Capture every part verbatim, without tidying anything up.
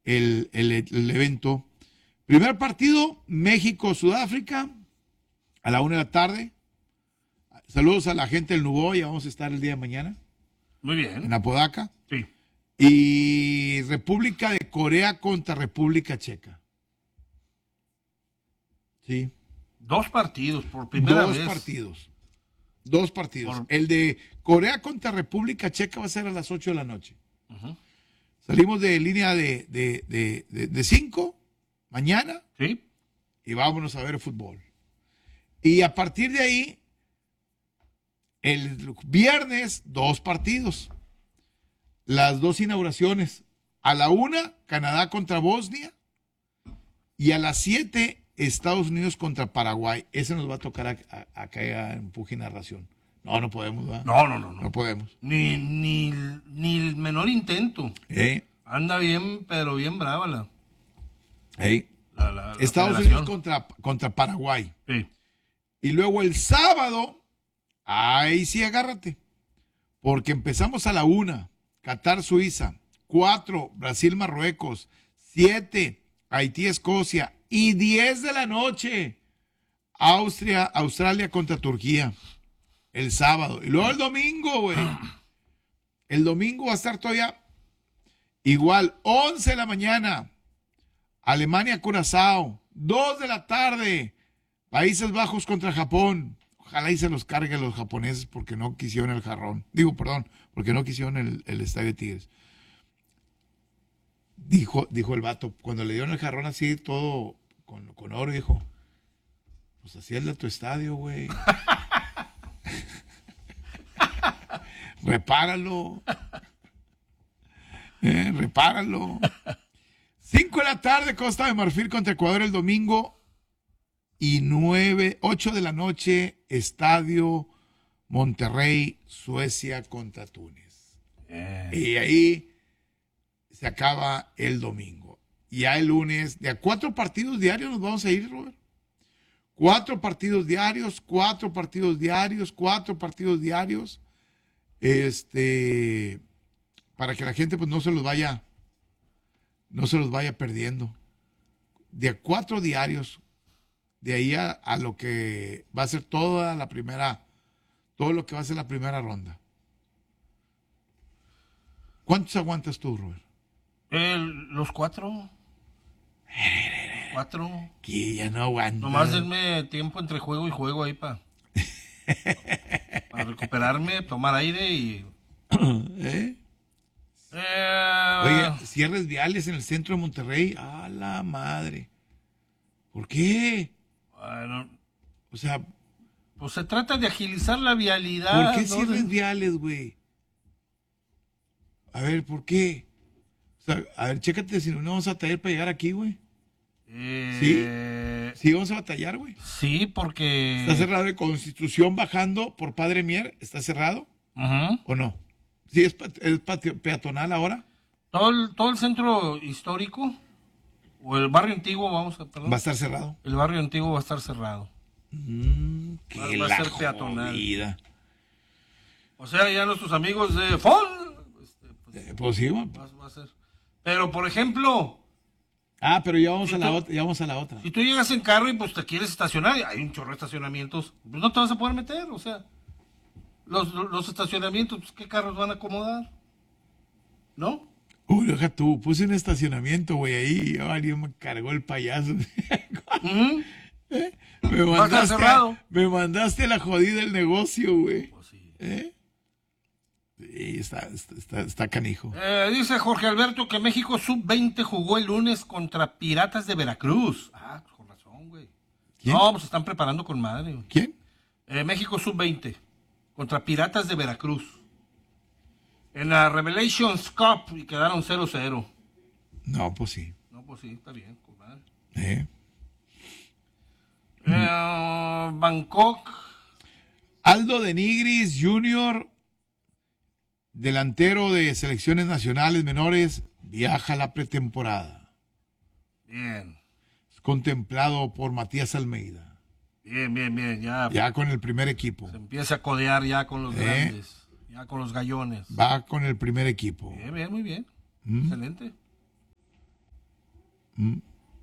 el, el, el evento. Primer partido, México-Sudáfrica, a la una de la tarde. Saludos a la gente del Nuboy, vamos a estar el día de mañana. Muy bien. En Apodaca. Sí. Y República de Corea contra República Checa. Sí. Dos partidos por primera Dos vez. Dos partidos. Dos partidos. Por... El de Corea contra República Checa va a ser a las ocho de la noche. Uh-huh. Salimos de línea de, de, de, de, de cinco mañana. Sí. Y vámonos a ver fútbol. Y a partir de ahí, el viernes, dos partidos. Las dos inauguraciones. A la una, Canadá contra Bosnia. Y a las siete, Estados Unidos contra Paraguay. Ese nos va a tocar a, a, a que haya empuje y narración. No, no podemos, ¿verdad? No, no, no, no. No podemos. Ni, ni, ni el menor intento. ¿Eh? Anda bien, pero bien brava la. ¿Eh? la, la, la Estados federación. Unidos contra, contra Paraguay. Sí. Y luego el sábado, ahí sí agárrate. Porque empezamos a la una, Qatar, Suiza. Cuatro, Brasil, Marruecos. Siete, Haití, Escocia. Y diez de la noche, Austria, Australia contra Turquía. El sábado. Y luego el domingo, güey. El domingo va a estar todavía igual. once de la mañana, Alemania, Curazao. dos de la tarde, Países Bajos contra Japón. Ojalá y se los carguen los japoneses porque no quisieron el jarrón. Digo, perdón, porque no quisieron el, el estadio de Tigres. Dijo, dijo el vato, cuando le dieron el jarrón así, todo con, con oro, dijo, pues así es de tu estadio, güey. Repáralo. Eh, repáralo. cinco de la tarde, Costa de Marfil contra Ecuador el domingo. Y nueve, ocho de la noche, Estadio Monterrey, Suecia contra Túnez. Eh. Y ahí se acaba el domingo. Y ya el lunes, de a cuatro partidos diarios nos vamos a ir, Robert. Cuatro partidos diarios, cuatro partidos diarios, cuatro partidos diarios. Este, para que la gente pues no se los vaya, no se los vaya perdiendo. De a cuatro diarios, de ahí a, a lo que va a ser toda la primera, todo lo que va a ser la primera ronda. ¿Cuántos aguantas tú, Robert? El, los cuatro. Cuatro. Que ya no aguanto. Nomás denme tiempo entre juego y juego ahí para para recuperarme, tomar aire y... ¿Eh? Eh, Oye, cierres viales en el centro de Monterrey. ¡A la madre! ¿Por qué? Bueno, O sea, pues se trata de agilizar la vialidad. ¿por qué ¿no? cierres viales, güey? A ver, ¿por qué? O sea, a ver, chécate si no vamos a batallar para llegar aquí, güey. Eh, Sí, vamos a batallar, güey. Sí, porque... ¿Está cerrado de Constitución bajando por Padre Mier? ¿Está cerrado Ujú. o no? Sí, es, pa- es patio- peatonal ahora. todo, el, todo el centro histórico, o el barrio antiguo, vamos a... Perdón. Va a estar cerrado. El barrio antiguo va a estar cerrado. Mm, Va- qué va a la ser peatonal. jodida. O sea, ya nuestros amigos de F O N... Este, pues, Eh, pues sí, güey. va, va a ser... Pero, por ejemplo... Ah, pero ya vamos Si a la tú- otra, ya vamos a la otra. Si tú llegas en carro y pues te quieres estacionar, hay un chorro de estacionamientos, pues no te vas a poder meter, o sea, los, los estacionamientos, pues qué carros van a acomodar, ¿no? Uy, deja tú, puse un estacionamiento, güey, ahí, alguien me cargó el payaso. Ujú. me, Va a estar mandaste cerrado. a, me mandaste la jodida del negocio, güey. Pues sí. ¿Eh? Sí, está, está, está, está canijo. Eh, dice Jorge Alberto que México sub veinte jugó el lunes contra Piratas de Veracruz. Ah, pues con razón, güey. ¿Quién? No, pues se están preparando con madre, güey. ¿Quién? Eh, México sub veinte contra Piratas de Veracruz. En la Revelations Cup y quedaron cero cero. No, pues sí. No, pues sí, está bien, con madre. ¿Eh? Eh, Bangkok. Aldo de Nigris junior, delantero de selecciones nacionales menores, viaja a la pretemporada. Bien, Es contemplado por Matías Almeida. bien, bien, bien. Ya, Ya con el primer equipo. se empieza a codear ya con los Eh. grandes, ya con los gallones. Va con el primer equipo. Bien, bien, muy bien. Mm. Excelente. Mm.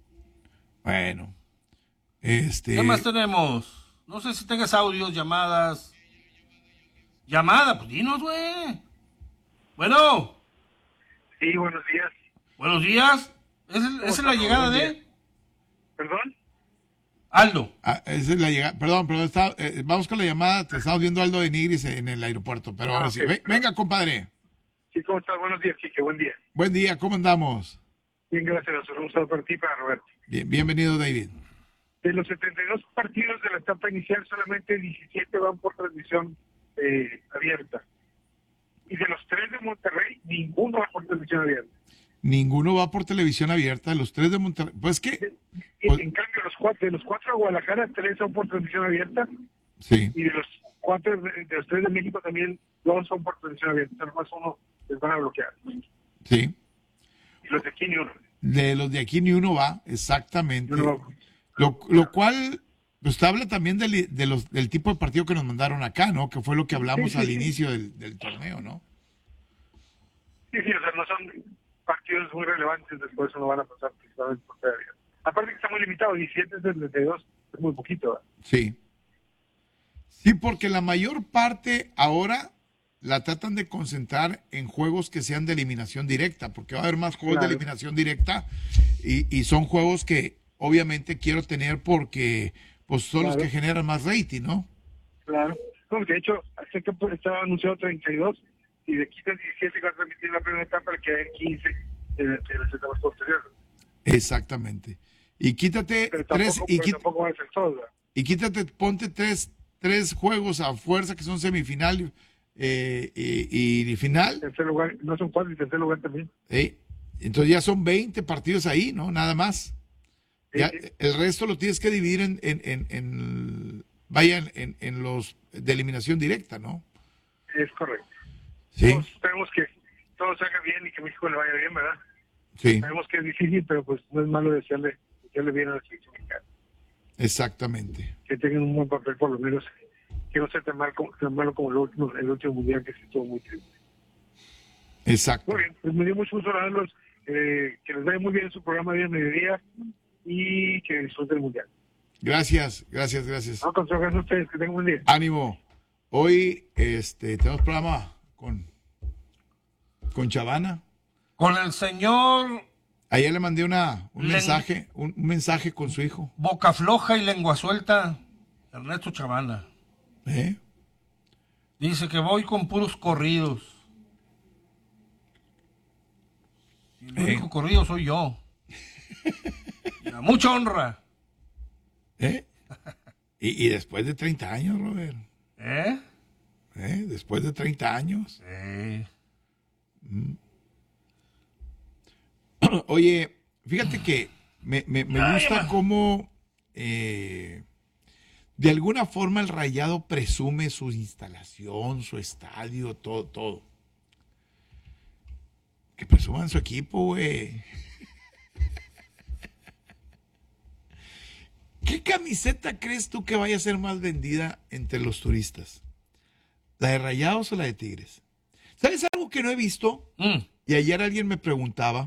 Bueno, este... ¿Qué más tenemos? No sé si tengas audios, llamadas. Llamada, pues dinos, güey. Bueno, Sí, buenos días. buenos días. ¿Esa es, esa es la llegada de ¿Perdón? Aldo? Ah, esa es la llegada. Perdón, pero está, eh, vamos con la llamada. Te estamos viendo Aldo de Nigris en el aeropuerto. Pero Ah, ahora sí. ok. Ve- venga, compadre. Sí, ¿cómo estás? Buenos días, Quique, buen día. Buen día, ¿cómo andamos? Bien, gracias. Un saludo para ti y para Roberto. Bien, bienvenido, David. De los setenta y dos partidos de la etapa inicial, solamente diecisiete van por transmisión eh, abierta. Y de los tres de Monterrey, ninguno va por transmisión abierta. Ninguno va por televisión abierta. Los tres de Monterrey. Pues que. Y, Pues- en cambio, los cuatro, de los cuatro de Guadalajara, tres son por transmisión abierta. Sí, Y de los cuatro, de, de los tres de México también, dos son por transmisión abierta. Nada más uno les van a bloquear. sí. Y los de aquí ni uno. De los de aquí ni uno va, exactamente. Ni uno va. Lo, lo cual, pues te habla también del, de los, del tipo de partido que nos mandaron acá, ¿no? Que fue lo que hablamos Sí, sí, al sí. inicio del, del torneo, ¿no? Sí, sí, o sea, no son partidos muy relevantes, después no van a pasar precisamente por feria. Aparte que está muy limitado, diecisiete de treinta y dos es muy poquito. ¿Verdad? Sí. Sí, porque la mayor parte ahora la tratan de concentrar en juegos que sean de eliminación directa, porque va a haber más juegos Claro. de eliminación directa y, y son juegos que obviamente quiero tener porque pues son los Claro. que generan más rating, ¿no? Claro. No, de hecho, sé que estaba anunciado treinta y dos y de quitan diecisiete que va a transmitir la primera etapa, le quedan quince de, de las etapas posteriores. Exactamente. Y quítate Pero tres tampoco, y, pero quí- tampoco va a ser todo. ¿Verdad? y quítate, ponte tres, tres juegos a fuerza que son semifinal eh, y, y final. Tercer lugar, no son cuatro y tercer lugar también. ¿eh? Entonces ya son veinte partidos ahí, ¿no? Nada más. Sí, Ya, sí. el resto lo tienes que dividir en, en, en, en- vaya, en, en los de eliminación directa, ¿no? Es correcto. Sí, Todos esperemos que todo salga bien y que México le vaya bien, ¿verdad? sí, Sabemos que es difícil, pero pues no es malo desearle, desearle bien a la selección mexicana. exactamente. Que tengan un buen papel por lo menos, que no sea tan, mal como, tan malo como el último, el último mundial, que sí estuvo muy triste. Exacto. Muy bien, pues me dio mucho gusto verlos, eh, que les vaya muy bien en su programa de mediodía y que disfruten el mundial. Gracias, gracias, gracias. No, con su gracias a ustedes, que tengan un buen día. Ánimo. Hoy este, tenemos programa con, con Chavana. Con el señor Ayer le mandé una, un Len- mensaje, un, un mensaje con su hijo. Boca Floja y Lengua Suelta, Ernesto Chavana. ¿Eh? Dice que voy con puros corridos. Y el Eh. único corrido soy yo. Y a mucha honra. ¿Eh? Y, y después de treinta años, Robert. ¿Eh? ¿Eh? Después de treinta años. Eh. Oye, fíjate que me, me- me Ay, gusta ma. cómo eh, de alguna forma el Rayado presume su instalación, su estadio, todo, todo. Que presuman su equipo, güey. ¿Qué camiseta crees tú que vaya a ser más vendida entre los turistas? ¿La de Rayados o la de Tigres? ¿Sabes algo que no he visto? Mm. Y ayer alguien me preguntaba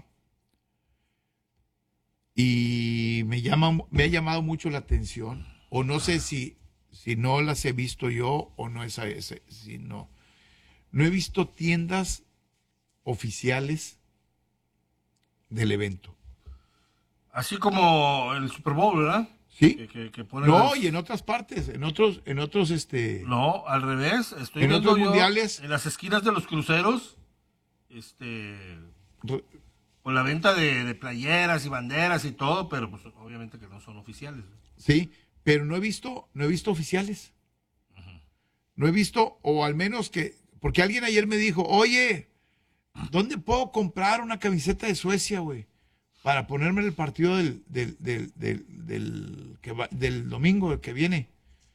y me llama, me ha llamado mucho la atención, o no sé si, si no las he visto yo o no es a ese, si no. No he visto tiendas oficiales del evento. Así como el Super Bowl, ¿verdad? ¿Sí? Que, que- que ponen No, las- y en otras partes, en otros, en otros, este, No, al revés. Estoy En viendo otros yo mundiales. en las esquinas de los cruceros, este, re- con la venta de, de playeras y banderas y todo, pero pues obviamente que no son oficiales. sí, pero no he visto, no he visto oficiales. No he visto, o al menos que, porque alguien ayer me dijo, oye, ¿dónde puedo comprar una camiseta de Suecia, güey? Para ponerme en el partido del, del, del, del, del, que va- del domingo el que viene.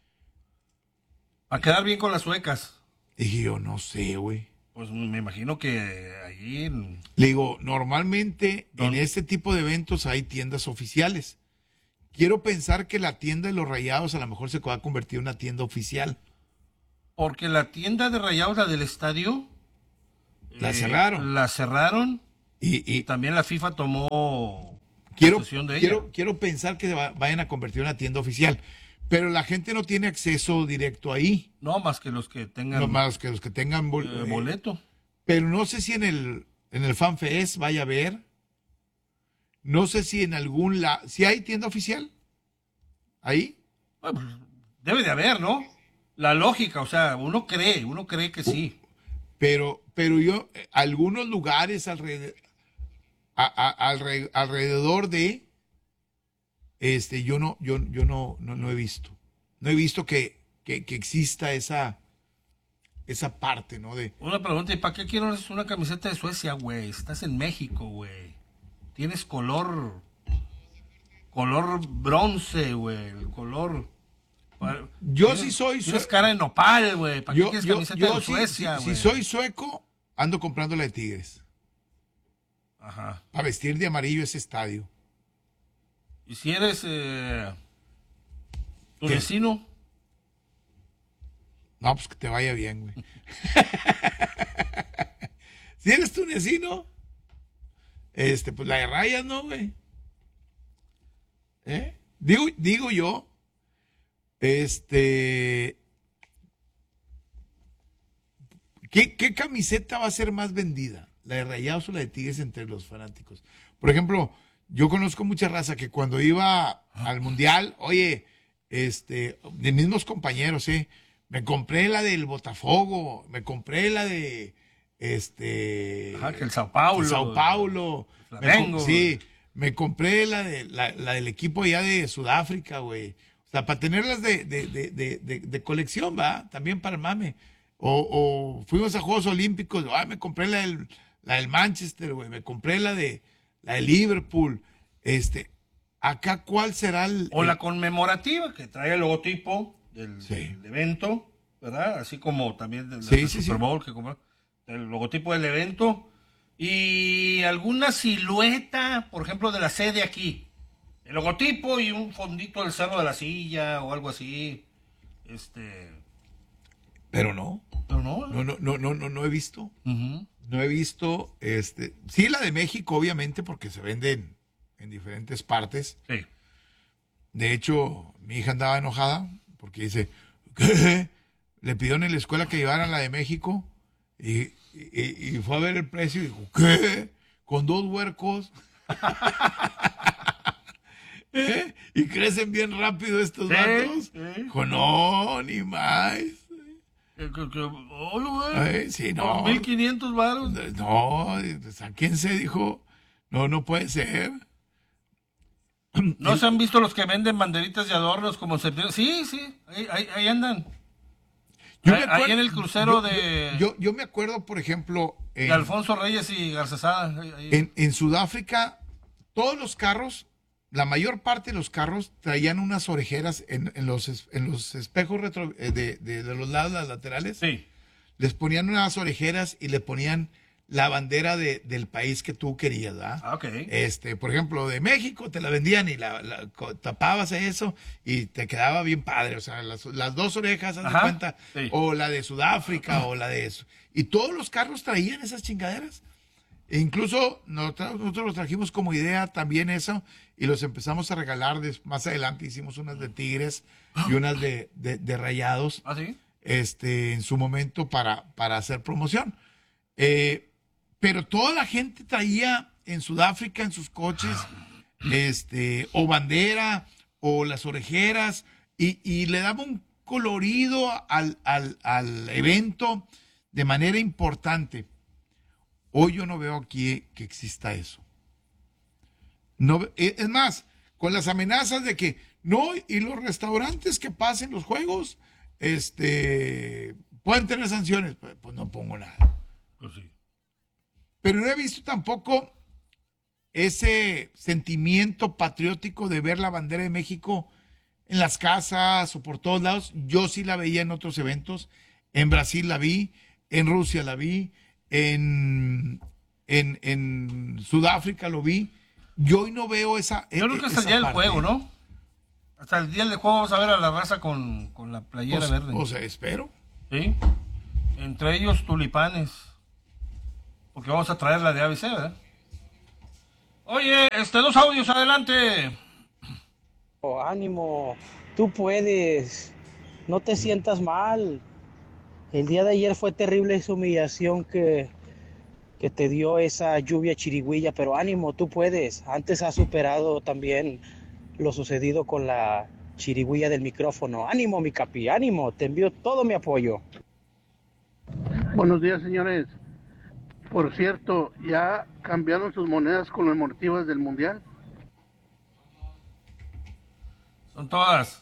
A quedar bien con las suecas. Y dije yo, no sé, güey. Pues me imagino que allí en- Le digo, normalmente en ¿Dónde? este tipo de eventos hay tiendas oficiales. Quiero pensar que la tienda de los Rayados a lo mejor se va a convertir en una tienda oficial. porque la tienda de Rayados, la del estadio, La eh, cerraron. La cerraron Y, y y también la FIFA tomó quiero, posesión de ella. quiero, quiero pensar que va- vayan a convertir en una tienda oficial, pero la gente no tiene acceso directo ahí, No, más que los que tengan no más que los que tengan bol- eh, eh, boleto. pero no sé si en el en el FanFest vaya a haber, no sé si en algún lado, si hay tienda oficial ahí. Bueno, pues, debe de haber, ¿no? La lógica, o sea, uno cree, uno cree que sí. Pero, pero yo, eh, algunos lugares alrededor, a- a- alre- alrededor de, este, yo no, yo, yo no, no, no he visto. No he visto que, que, que exista esa, esa parte, ¿no? De, Una pregunta, ¿y para qué quieres una camiseta de Suecia, güey? Estás en México, güey. Tienes color, color bronce, güey, el color... Yo Tienes- sí soy Tienes sue- cara de nopal, güey. ¿Para qué yo, quieres yo, camiseta yo de sí- Suecia, si, güey? si soy sueco, ando comprando la de Tigres. Ajá. Para vestir de amarillo ese estadio. ¿Y si eres eh, tunecino? No, pues que te vaya bien, güey. Si eres tunecino, este, pues la de rayas, ¿no, güey? ¿Eh? Digo, digo yo, este, ¿qué, qué camiseta va a ser más vendida? ¿La de Rayados o la de Tigres entre los fanáticos? Por ejemplo, yo conozco mucha raza que cuando iba al Mundial, oye, este, de mismos compañeros, ¿eh? Me compré la del Botafogo, me compré la de, este... Ajá, que el Sao Paulo. el Sao Paulo. Me Flamengo. com- sí, me compré la, de, la, la del equipo allá de Sudáfrica, güey. O sea, para tenerlas de, de, de, de, de, de colección, ¿va? También para el mame. O, o fuimos a Juegos Olímpicos, ah, me compré la del, la del Manchester, güey. Me compré la de, la de Liverpool. Este, acá, ¿cuál será el...? O la el- conmemorativa, que trae el logotipo del, Sí. del evento, ¿verdad? Así como también del, Sí, del sí, Super sí. Bowl, que compró el logotipo del evento. Y alguna silueta, por ejemplo, de la sede aquí. El logotipo y un fondito del Cerro de la Silla o algo así. Este... Pero no, Pero no. no, no, no, no, no, no he visto. Ujú. No he visto, este, sí la de México, obviamente, porque se venden en diferentes partes. Sí. De hecho, mi hija andaba enojada porque dice, ¿qué? Le pidieron en la escuela que llevaran la de México y, y- y fue a ver el precio y dijo, ¿qué? Con dos huercos. ¿Eh? Y crecen bien rápido estos Sí, vatos. sí. Dijo, no, ni más. Que- que- que- oh, güey. Ay, sí, no. Por mil quinientos varos. No, sáquense, dijo. No, no puede ser. ¿No se han visto los que venden banderitas y adornos como en septiembre? Sí, sí, ahí, ahí, ahí andan. Yo Ahí- me ahí acuerdo- en el crucero yo- de, Yo, yo me acuerdo, por ejemplo, de en, Alfonso Reyes y Garcesada. ahí- ahí. en, en Sudáfrica, todos los carros, la mayor parte de los carros traían unas orejeras en, en los, es- en los espejos retro- eh, de, de- de los lados, las laterales. Sí. Les ponían unas orejeras y le ponían la bandera de- del país que tú querías, ¿verdad? Ah, ok. Este, por ejemplo, de México te la vendían y la, la- co- tapabas eso y te quedaba bien padre. O sea, las, las dos orejas, haz de Ajá, cuenta, sí. o la de Sudáfrica o la de eso. Y todos los carros traían esas chingaderas. E incluso nosotros, nosotros los trajimos como idea también eso y los empezamos a regalar. des- Más adelante hicimos unas de Tigres y unas de, de- de Rayados ¿Ah, sí? este, en su momento para, para hacer promoción. Eh, pero toda la gente traía en Sudáfrica en sus coches este, o bandera o las orejeras y, y le daba un colorido al, al, al evento de manera importante. Hoy yo no veo aquí que exista eso. No, ve- es más, con las amenazas de que no, y los restaurantes que pasen los juegos, este, pueden tener sanciones, pues, pues no pongo nada. Pues sí. Pero no he visto tampoco ese sentimiento patriótico de ver la bandera de México en las casas o por todos lados. Yo sí la veía en otros eventos. En Brasil la vi, en Rusia la vi, en, en, en Sudáfrica lo vi. Yo hoy no veo esa. Yo creo que hasta esa el día del parte. juego, ¿no? Hasta el día del juego vamos a ver a la raza con, con la playera Pues, verde. o sea, espero. ¿Sí? Entre ellos tulipanes. Porque vamos a traer la de A B C, ¿verdad? Oye, este, dos audios, adelante. Oh, ánimo, tú puedes, no te sientas mal. El día de ayer fue terrible esa humillación que, que te dio esa lluvia chirigüilla, pero ánimo, tú puedes. Antes has superado también lo sucedido con la chirigüilla del micrófono. Ánimo, mi capi, ánimo, te envío todo mi apoyo. Buenos días, señores. Por cierto, ¿ya cambiaron sus monedas conmemorativas del Mundial? Son todas.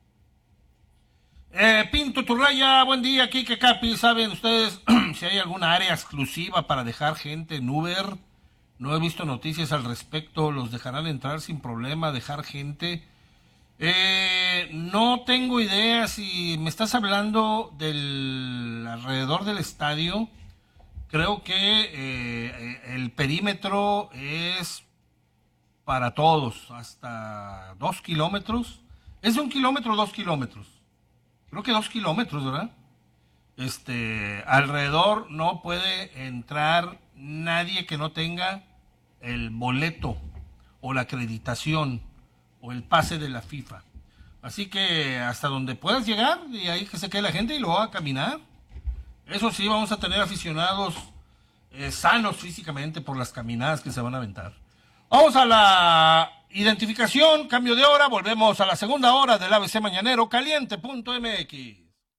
Eh, Pinto Turraya, buen día, Kike Capi. ¿Saben ustedes si hay alguna área exclusiva para dejar gente en Uber? No he visto noticias al respecto. ¿Los dejarán entrar sin problema, dejar gente? Eh, no tengo idea si me estás hablando del alrededor del estadio. Creo que eh, el perímetro es para todos, hasta dos kilómetros. ¿Es de un kilómetro o dos kilómetros? Creo que dos kilómetros, ¿verdad? Este, alrededor no puede entrar nadie que no tenga el boleto o la acreditación o el pase de la FIFA. Así que hasta donde puedas llegar, y ahí que se quede la gente y luego a caminar. Eso sí, vamos a tener aficionados eh, sanos físicamente por las caminadas que se van a aventar. Vamos a la identificación, cambio de hora, volvemos a la segunda hora del A B C Mañanero, caliente punto M X.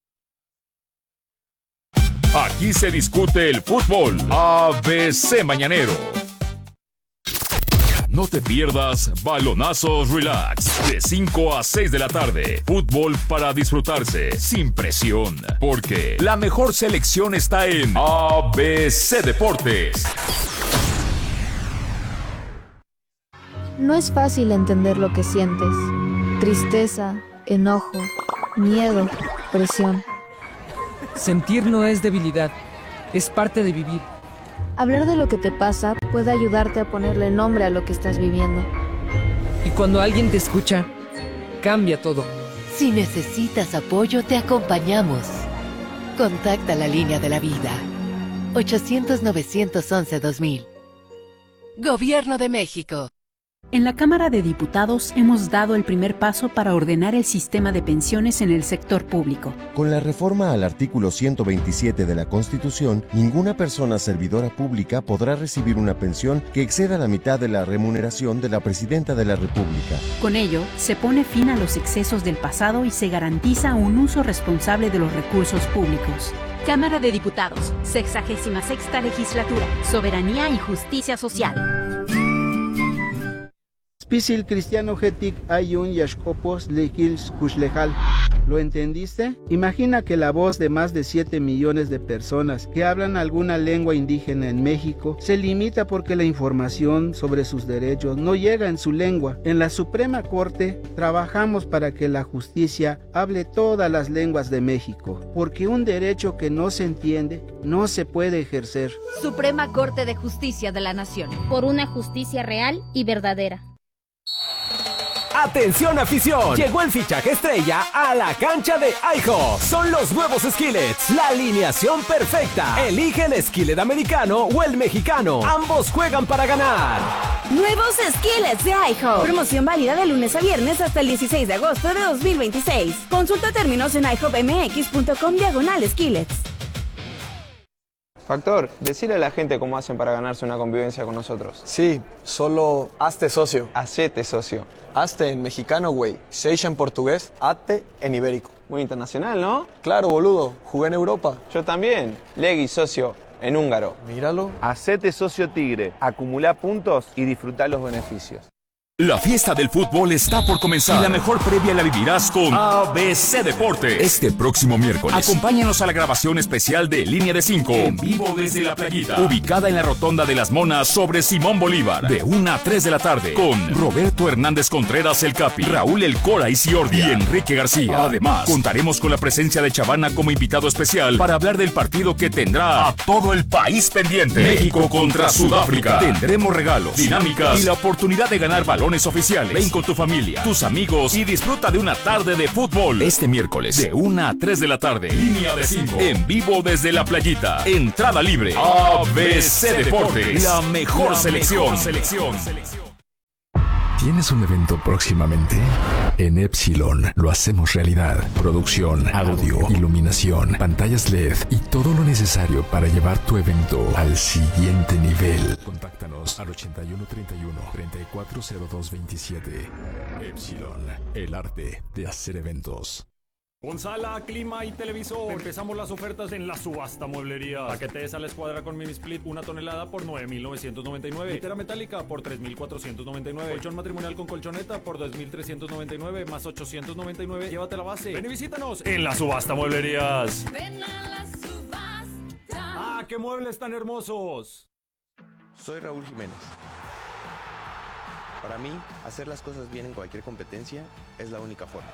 Aquí se discute el fútbol. A B C Mañanero. No te pierdas Balonazos Relax, de cinco a seis de la tarde. Fútbol para disfrutarse, sin presión. Porque la mejor selección está en A B C Deportes. No es fácil entender lo que sientes. Tristeza, enojo, miedo, presión. Sentir no es debilidad, es parte de vivir. Hablar de lo que te pasa puede ayudarte a ponerle nombre a lo que estás viviendo. Y cuando alguien te escucha, cambia todo. Si necesitas apoyo, te acompañamos. Contacta la línea de la vida. ochocientos, novecientos once, dos mil. Gobierno de México. En la Cámara de Diputados hemos dado el primer paso para ordenar el sistema de pensiones en el sector público. Con la reforma al artículo ciento veintisiete de la Constitución, ninguna persona servidora pública podrá recibir una pensión que exceda la mitad de la remuneración de la Presidenta de la República. Con ello, se pone fin a los excesos del pasado y se garantiza un uso responsable de los recursos públicos. Cámara de Diputados, sexagésima sexta legislatura, soberanía y justicia social. Spisil cristiano getic ayun yashkopos lekils kushlejal. ¿Lo entendiste? Imagina que la voz de más de siete millones de personas que hablan alguna lengua indígena en México se limita porque la información sobre sus derechos no llega en su lengua. En la Suprema Corte trabajamos para que la justicia hable todas las lenguas de México, porque un derecho que no se entiende no se puede ejercer. Suprema Corte de Justicia de la Nación. Por una justicia real y verdadera. ¡Atención, afición! Llegó el fichaje estrella a la cancha de IHOP. Son los nuevos skillets, la alineación perfecta. Elige el skillet americano o el mexicano. Ambos juegan para ganar. Nuevos skillets de IHOP. Promoción válida de lunes a viernes hasta el dieciséis de agosto de dos mil veintiséis. Consulta términos en ihopmx.com diagonal skillets. Factor, decirle a la gente cómo hacen para ganarse una convivencia con nosotros. Sí, solo hazte socio. Hacete socio. Hazte en mexicano, güey. Seisha en portugués, hazte en ibérico. Muy internacional, ¿no? Claro, boludo. Jugué en Europa. Yo también. Legui socio en húngaro. Míralo. Hacete socio Tigre. Acumulá puntos y disfrutá los beneficios. La fiesta del fútbol está por comenzar y la mejor previa la vivirás con A B C Deportes. Este próximo miércoles, acompáñanos a la grabación especial de Línea de cinco, en vivo desde La Playita, ubicada en la Rotonda de las Monas sobre Simón Bolívar, de una a tres de la tarde, con Roberto Hernández Contreras el Capi, Raúl El Cora y Ciordia y Enrique García. Además, contaremos con la presencia de Chavana como invitado especial para hablar del partido que tendrá a todo el país pendiente. México contra Sudáfrica. Tendremos regalos, dinámicas y la oportunidad de ganar balones oficiales. Ven con tu familia, tus amigos y disfruta de una tarde de fútbol. Este miércoles, de una a tres de la tarde. Línea de cinco. En vivo desde La Playita. Entrada libre. A B C Deportes. La mejor selección. selección. selección. ¿Tienes un evento próximamente? En Epsilon lo hacemos realidad. Producción, audio, iluminación, pantallas L E D y todo lo necesario para llevar tu evento al siguiente nivel. Contáctanos al ochenta y uno treinta y uno, treinta y cuatro cero dos veintisiete. Epsilon, el arte de hacer eventos. Con sala, clima y televisor. Empezamos las ofertas en la subasta mueblería. Paquete a la escuadra con mini split, una tonelada por nueve mil novecientos noventa y nueve. Litera metálica por tres mil cuatrocientos noventa y nueve. Colchón matrimonial con colchoneta por dos mil trescientos noventa y nueve más ochocientos noventa y nueve. Llévate la base. Ven y visítanos en la subasta mueblerías. Ven a la subasta. ¡Ah, qué muebles tan hermosos! Soy Raúl Jiménez. Para mí, hacer las cosas bien en cualquier competencia es la única forma.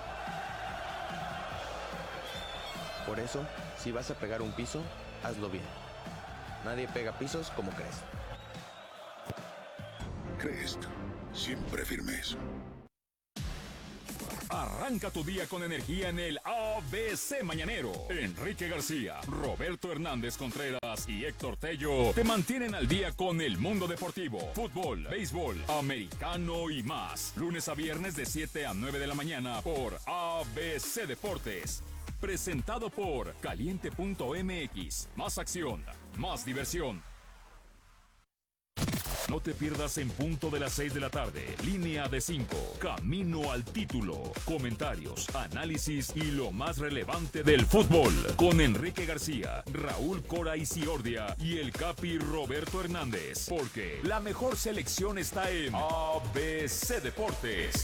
Por eso, si vas a pegar un piso, hazlo bien. Nadie pega pisos como Crest. Crest, siempre firmes. Arranca tu día con energía en el A B C Mañanero. Enrique García, Roberto Hernández Contreras y Héctor Tello te mantienen al día con el mundo deportivo, fútbol, béisbol, americano y más. Lunes a viernes de siete a nueve de la mañana por A B C Deportes. Presentado por Caliente punto M X. Más acción, más diversión. No te pierdas en punto de las seis de la tarde. Línea de cinco. Camino al título. Comentarios, análisis y lo más relevante del fútbol. Con Enrique García, Raúl Cora Isiordia y el Capi Roberto Hernández. Porque la mejor selección está en A B C Deportes.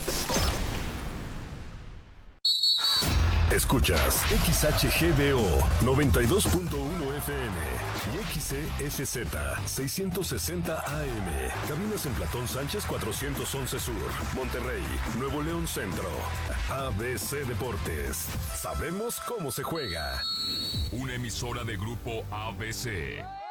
Escuchas X H G B O noventa y dos punto uno F M y X C S Z seiscientos sesenta A M. Cabinas en Platón Sánchez cuatrocientos once Sur, Monterrey, Nuevo León Centro. A B C Deportes. Sabemos cómo se juega. Una emisora de Grupo A B C.